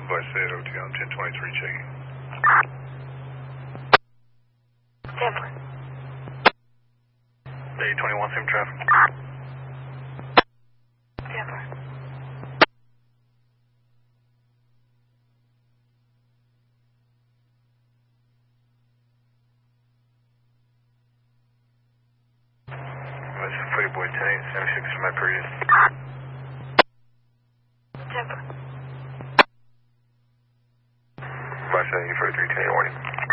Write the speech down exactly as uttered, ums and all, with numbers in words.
Vice eight O T on ten twenty-three checking. Denver. eight twenty-one, same traffic. Denver. This is Footy Boy ten eight seventy-six from my previous. Denver. Vice eight forty-three, ten eight warning.